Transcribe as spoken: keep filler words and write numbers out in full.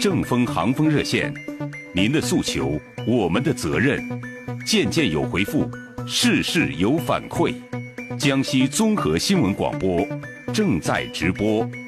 正风航风热线，您的诉求，我们的责任。件件有回复，事事有反馈。江西综合新闻广播正在直播。